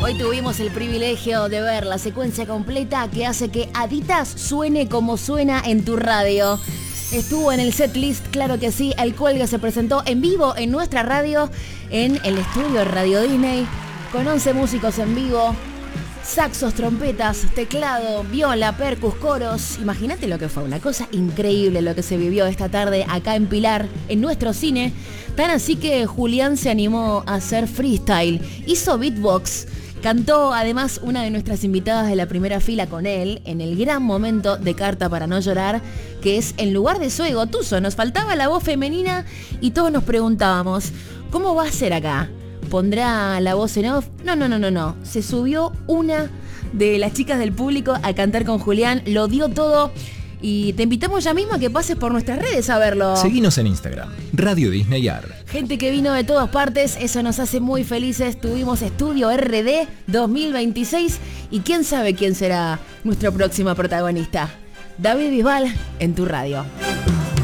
Hoy tuvimos el privilegio de ver la secuencia completa que hace que Aditas suene como suena en tu radio. Estuvo en el setlist, claro que sí, el Cuelgue se presentó en vivo en nuestra radio, en el estudio de Radio Disney, con 11 músicos en vivo, saxos, trompetas, teclado, viola, percus, coros. Imagínate lo que fue, una cosa increíble lo que se vivió esta tarde acá en Pilar, en nuestro cine. Tan así que Julián se animó a hacer freestyle, hizo beatbox. Cantó además una de nuestras invitadas de la primera fila con él en el gran momento de Carta para no llorar, que es En lugar de Zoe Gotuso. Nos faltaba la voz femenina y todos nos preguntábamos, ¿cómo va a ser acá? ¿Pondrá la voz en off? No. Se subió una de las chicas del público a cantar con Julián, lo dio todo. Y te invitamos ya mismo a que pases por nuestras redes a verlo. Seguinos en Instagram, Radio Disney AR. Gente que vino de todas partes, eso nos hace muy felices. Tuvimos Estudio RD 2026 y quién sabe quién será nuestro próximo protagonista. David Bisbal en tu radio.